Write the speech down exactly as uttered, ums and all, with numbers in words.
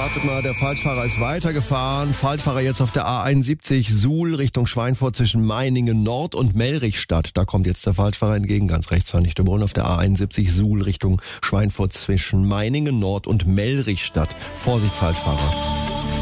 wartet mal, der Falschfahrer ist weitergefahren. Falschfahrer jetzt auf der A einundsiebzig Suhl Richtung Schweinfurt zwischen Meiningen Nord und Mellrichstadt. Da kommt jetzt der Falschfahrer entgegen, ganz rechts fand ich der Brunnen auf der A einundsiebzig Suhl Richtung Schweinfurt zwischen Meiningen Nord und Mellrichstadt. Vorsicht, Falschfahrer.